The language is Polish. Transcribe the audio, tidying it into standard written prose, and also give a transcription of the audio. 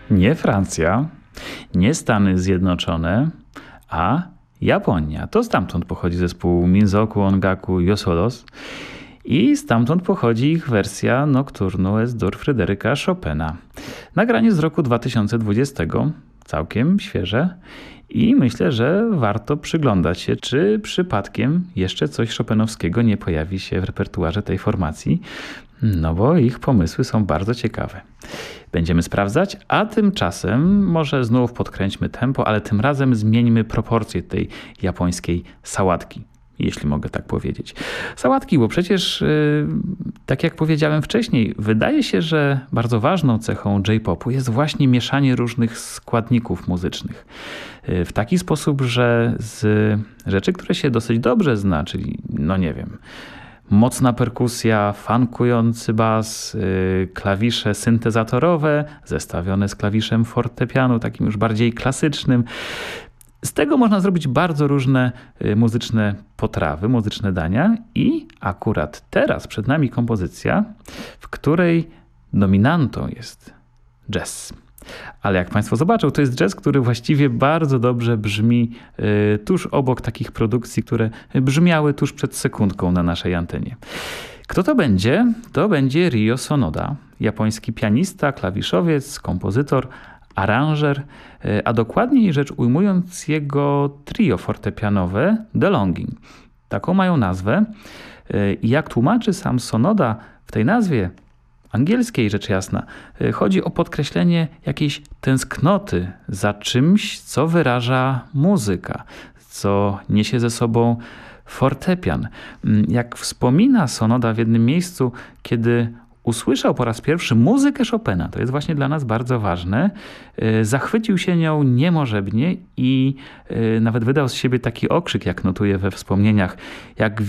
Nie Francja, nie Stany Zjednoczone, a Japonia. To stamtąd pochodzi zespół Minzoku Ongaku Yosodos i stamtąd pochodzi ich wersja Nocturnu S-dur Fryderyka Chopina. Nagranie z roku 2020, całkiem świeże i myślę, że warto przyglądać się, czy przypadkiem jeszcze coś chopinowskiego nie pojawi się w repertuarze tej formacji, no bo ich pomysły są bardzo ciekawe. Będziemy sprawdzać, a tymczasem może znów podkręćmy tempo, ale tym razem zmieńmy proporcje tej japońskiej sałatki, jeśli mogę tak powiedzieć. Sałatki, bo przecież, tak jak powiedziałem wcześniej, wydaje się, że bardzo ważną cechą J-popu jest właśnie mieszanie różnych składników muzycznych. W taki sposób, że z rzeczy, które się dosyć dobrze zna, czyli, no nie wiem, mocna perkusja, funkujący bas, klawisze syntezatorowe zestawione z klawiszem fortepianu, takim już bardziej klasycznym. Z tego można zrobić bardzo różne muzyczne potrawy, muzyczne dania i akurat teraz przed nami kompozycja, w której dominantą jest jazz. Ale jak Państwo zobaczą, to jest jazz, który właściwie bardzo dobrze brzmi tuż obok takich produkcji, które brzmiały tuż przed sekundką na naszej antenie. Kto to będzie? To będzie Ryo Sonoda, japoński pianista, klawiszowiec, kompozytor, aranżer, a dokładniej rzecz ujmując jego trio fortepianowe The Longing. Taką mają nazwę i jak tłumaczy sam Sonoda w tej nazwie angielskiej, rzecz jasna, chodzi o podkreślenie jakiejś tęsknoty za czymś, co wyraża muzyka, co niesie ze sobą fortepian. Jak wspomina Sonoda w jednym miejscu, kiedy usłyszał po raz pierwszy muzykę Chopina, to jest właśnie dla nas bardzo ważne, zachwycił się nią niemożebnie i nawet wydał z siebie taki okrzyk, jak notuje we wspomnieniach, jak